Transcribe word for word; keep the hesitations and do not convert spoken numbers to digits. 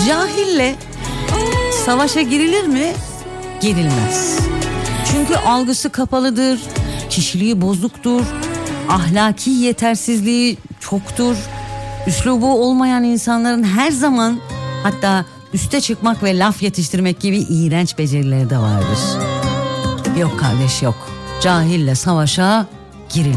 Cahille savaşa girilir mi? Girilmez. Çünkü algısı kapalıdır, kişiliği bozuktur, ahlaki yetersizliği çoktur. Üslubu olmayan insanların her zaman, hatta üste çıkmak ve laf yetiştirmek gibi iğrenç becerileri de vardır. Yok kardeş yok. Cahille savaşa girilmez.